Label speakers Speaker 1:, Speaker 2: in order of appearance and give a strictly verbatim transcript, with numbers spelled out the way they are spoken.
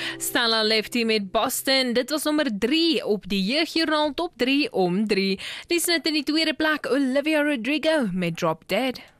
Speaker 1: Stella Lefty met Boston, dit was nommer drie op die Jeugjoernaal Top drie om drie. Die snit in die tweede plek Olivia Rodrigo met Drop Dead.